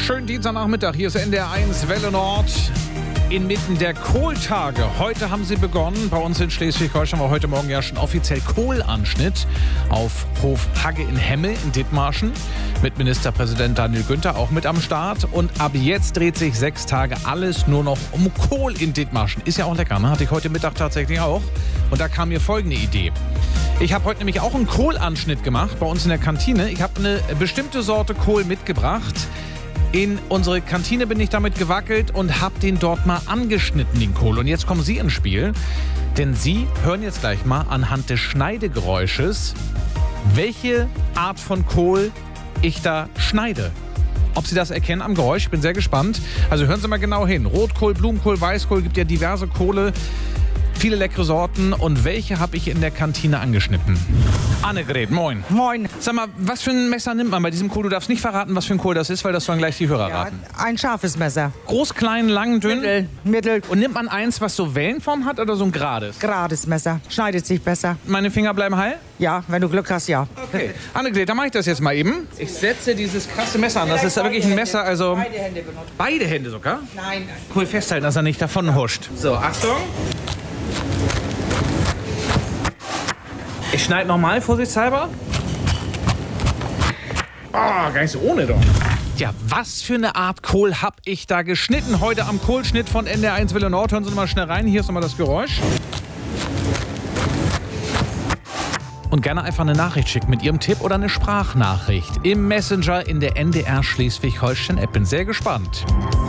Schönen Dienstagnachmittag. Hier ist NDR1 Welle Nord. Inmitten der Kohltage. Heute haben sie begonnen. Bei uns in Schleswig-Holstein war heute Morgen ja schon offiziell Kohlanschnitt auf Hof Hagge in Hemme in Dithmarschen. Mit Ministerpräsident Daniel Günther auch mit am Start. Und ab jetzt dreht sich 6 Tage alles nur noch um Kohl in Dithmarschen. Ist ja auch lecker, ne? Hatte ich heute Mittag tatsächlich auch. Und da kam mir folgende Idee. Ich habe heute nämlich auch einen Kohlanschnitt gemacht bei uns in der Kantine. Ich habe eine bestimmte Sorte Kohl mitgebracht. In unsere Kantine bin ich damit gewackelt und habe den dort mal angeschnitten, den Kohl. Und jetzt kommen Sie ins Spiel, denn Sie hören jetzt gleich mal anhand des Schneidegeräusches, welche Art von Kohl ich da schneide. Ob Sie das erkennen am Geräusch, ich bin sehr gespannt. Also hören Sie mal genau hin. Rotkohl, Blumenkohl, Weißkohl, gibt ja diverse Kohle. Viele leckere Sorten. Und welche habe ich in der Kantine angeschnitten? Annegret, moin. Moin. Sag mal, was für ein Messer nimmt man bei diesem Kohl? Du darfst nicht verraten, was für ein Kohl das ist, weil das sollen gleich die Hörer raten. Ein scharfes Messer. Groß, klein, lang, dünn? Mittel. Und nimmt man eins, was so Wellenform hat oder so ein gerades? Gerades Messer. Schneidet sich besser. Meine Finger bleiben heil? Ja, wenn du Glück hast, ja. Okay. Annegret, dann mache ich das jetzt mal eben. Ich setze dieses krasse Messer an. Das ist ja wirklich ein Messer, also... Beide Hände benutzen. Beide Hände sogar? Nein. Cool festhalten, dass er nicht davon huscht. So, Achtung. Ich schneide nochmal, vorsichtshalber. Oh, gar nicht so ohne doch. Ja, was für eine Art Kohl habe ich da geschnitten? Heute am Kohlschnitt von NDR1 Welle Nord. Hören Sie noch mal schnell rein. Hier ist nochmal das Geräusch. Und gerne einfach eine Nachricht schicken mit Ihrem Tipp oder eine Sprachnachricht im Messenger in der NDR Schleswig-Holstein-App. Bin sehr gespannt.